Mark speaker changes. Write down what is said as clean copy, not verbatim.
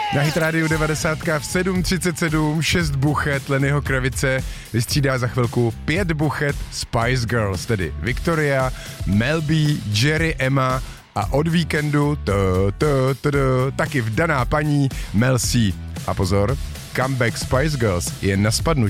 Speaker 1: Na Hit Radio 90 v 7.37 6 buchet Lennyho Kravice vystřídá za chvilku 5 buchet Spice Girls, tedy Victoria, Mel B, Jerry, Emma a od víkendu taky vdaná paní Mel C. A pozor, comeback Spice Girls je na spadnutí.